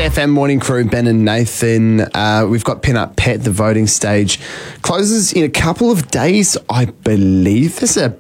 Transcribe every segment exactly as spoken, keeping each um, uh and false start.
F M Morning Crew, Ben and Nathan. Uh, we've got Pin Up Pet, the voting stage. Closes in a couple of days, I believe. There's a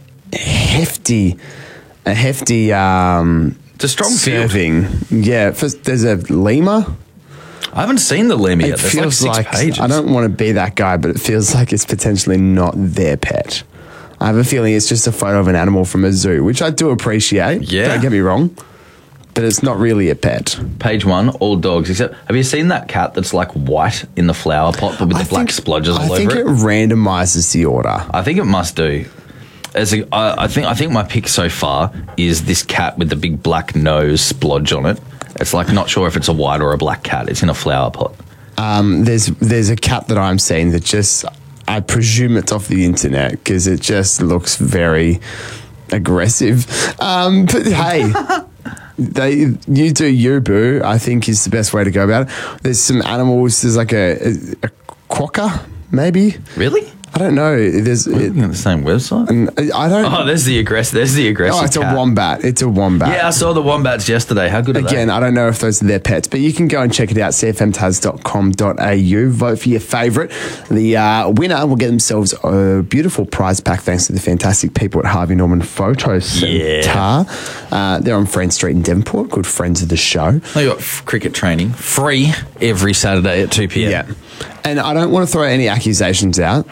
hefty, a hefty um, it's a strong serving. field. Yeah, first, there's a lemur. I haven't seen the lemur yet. It There's feels like six like, pages. I don't want to be that guy, but it feels like it's potentially not their pet. I have a feeling it's just a photo of an animal from a zoo, which I do appreciate. Yeah. Don't get me wrong. But it's not really a pet. Page one, all dogs. Except, have you seen that cat that's like white in the flower pot, but with the I black think- splodges all I think over it it? randomizes the order. I think it must do. As a, I, I think I think my pick so far is this cat with the big black nose splodge on it. It's like not sure if it's a white or a black cat. It's in a flower pot. Um, there's there's a cat that I'm seeing that just, I presume it's off the internet because it just looks very aggressive. Um, but hey, they you do you, boo, I think is the best way to go about it. There's some animals. There's like a, a, a quokka, maybe. Really? I don't know. There's Are it, you on the same website? I don't. Oh, there's the aggressive. There's the aggressive. Oh, it's cat. a wombat. It's a wombat. Yeah, I saw the wombats yesterday. How good are Again, they? I don't know if those are their pets, but you can go and check it out, c f m taz dot com dot a u. Vote for your favourite. The uh, winner will get themselves a beautiful prize pack thanks to the fantastic people at Harvey Norman Photo Centre. Yeah. Uh, they're on Friend Street in Devonport, good friends of the show. They got f- cricket training free every Saturday at two p.m. Yeah. And I don't want to throw any accusations out,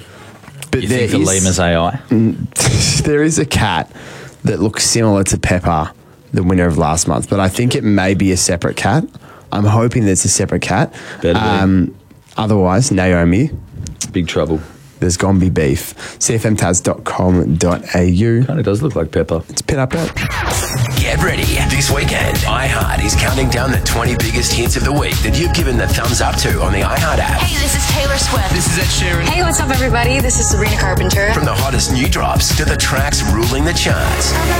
but You there think the is- lemur's A I? there is a cat that looks similar to Pepper, the winner of last month, but I think it may be a separate cat. I'm hoping there's a separate cat. Better be. Um, otherwise, Naomi, Big trouble. there's gonna be beef. c f m taz dot com dot a u. Kind of does look like Pepper. It's Pin Up Bet. Get ready. This weekend, iHeart is counting down the twenty biggest hits of the week that you've given the thumbs up to on the iHeart app. Hey, this is Taylor Swift. This is Ed Sheeran. Hey, what's up, everybody? This is Sabrina Carpenter. From the hottest new drops to the tracks ruling the charts.